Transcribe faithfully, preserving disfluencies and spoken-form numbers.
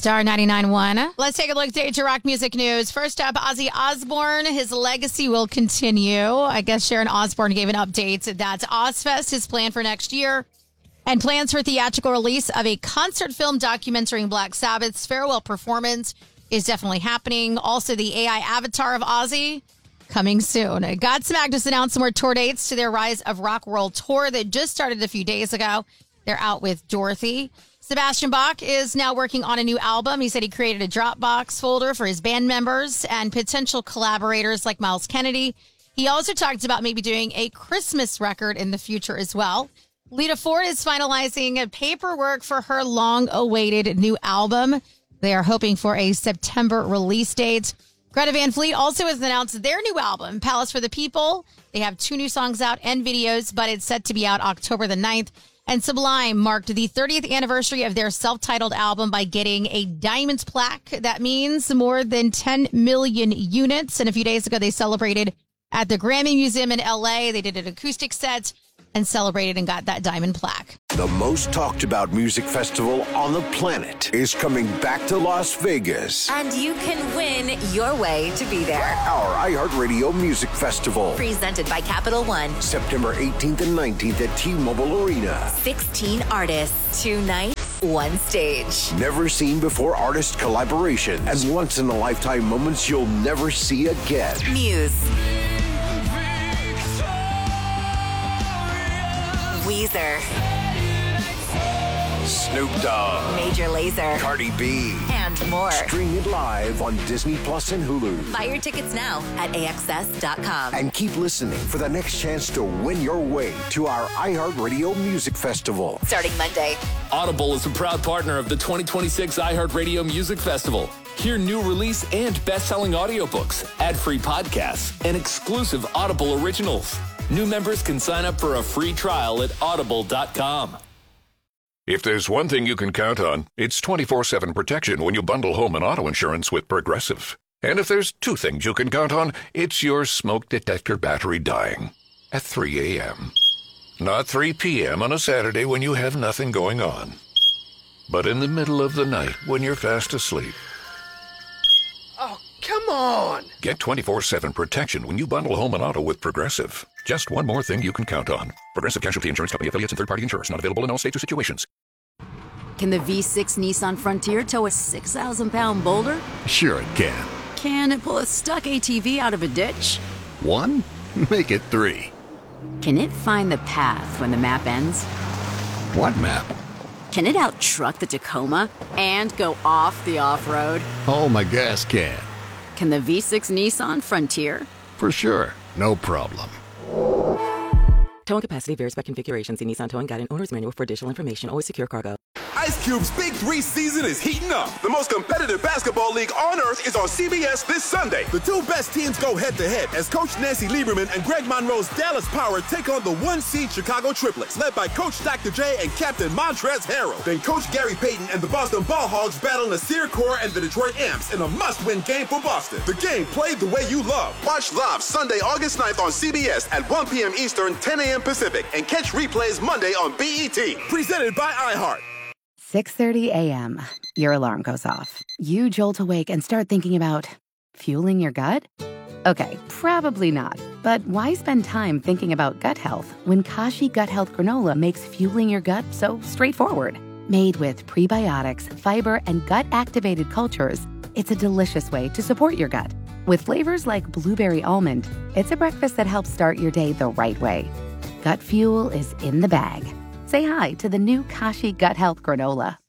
Star ninety-nine point one. Let's take a look at your rock music news. First up, Ozzy Osbourne. His legacy will continue. I guess Sharon Osbourne gave an update that Ozfest is planned for next year and plans for theatrical release of a concert film documenting Black Sabbath's farewell performance is definitely happening. Also, the A I avatar of Ozzy coming soon. Godsmack just announced some more tour dates to their Rise of Rock World Tour that just started a few days ago. They're out with Dorothy. Sebastian Bach is now working on a new album. He said he created a Dropbox folder for his band members and potential collaborators like Miles Kennedy. He also talked about maybe doing a Christmas record in the future as well. Lita Ford is finalizing paperwork for her long-awaited new album. They are hoping for a September release date. Greta Van Fleet also has announced their new album, Palace for the People. They have two new songs out and videos, but it's set to be out October the ninth. And Sublime marked the thirtieth anniversary of their self-titled album by getting a diamond plaque. That means more than ten million units. And a few days ago, they celebrated at the Grammy Museum in L A. They did an acoustic set and celebrated and got that diamond plaque. The most talked about music festival on the planet is coming back to Las Vegas. And you can win your way to be there. Our iHeartRadio Music Festival. Presented by Capital One. September eighteenth and nineteenth at T-Mobile Arena. sixteen artists, two nights, one stage. Never seen before artist collaboration and once in a lifetime moments you'll never see again. Muse. Weezer. Snoop Dogg. Major Lazer. Cardi B. And more. Stream it live on Disney Plus and Hulu. Buy your tickets now at A X S dot com. And keep listening for the next chance to win your way to our iHeartRadio Music Festival. Starting Monday. Audible is a proud partner of the twenty twenty-six iHeartRadio Music Festival. Hear new release and best-selling audiobooks, ad-free podcasts, and exclusive Audible originals. New members can sign up for a free trial at audible dot com. If there's one thing you can count on, it's twenty-four seven protection when you bundle home and auto insurance with Progressive. And if there's two things you can count on, it's your smoke detector battery dying at three a.m. Not three p.m. on a Saturday when you have nothing going on, but in the middle of the night when you're fast asleep. Oh, come on! Get twenty-four seven protection when you bundle home and auto with Progressive. Just one more thing you can count on. Progressive Casualty Insurance Company affiliates and third-party insurers. Not available in all states or situations. Can the V six Nissan Frontier tow a six thousand pound boulder? Sure it can. Can it pull a stuck A T V out of a ditch? One? Make it three. Can it find the path when the map ends? What map? Can it out-truck the Tacoma and go off the off-road? Oh, my gas can. Can the V six Nissan Frontier? For sure. No problem. Towing capacity varies by configuration. See Nissan Towing Guide and Owner's Manual for additional information. Always secure cargo. Ice Cube's Big Three season is heating up. The most competitive basketball league on earth is on C B S this Sunday. The two best teams go head-to-head as Coach Nancy Lieberman and Greg Monroe's Dallas Power take on the one-seed Chicago Triplets, led by Coach Doctor J and Captain Montrezl Harrell. Then Coach Gary Payton and the Boston Ball Hogs battle Nasir Kaur and the Detroit Amps in a must-win game for Boston. The game played the way you love. Watch live Sunday, August ninth on C B S at one p.m. Eastern, ten a.m. Pacific, and catch replays Monday on B E T. Presented by iHeart. six thirty a.m. Your alarm goes off. You jolt awake and start thinking about fueling your gut? Okay, probably not. But why spend time thinking about gut health when Kashi Gut Health Granola makes fueling your gut so straightforward? Made with prebiotics, fiber, and gut-activated cultures, it's a delicious way to support your gut. With flavors like blueberry almond, it's a breakfast that helps start your day the right way. Gut fuel is in the bag. Say hi to the new Kashi Gut Health Granola.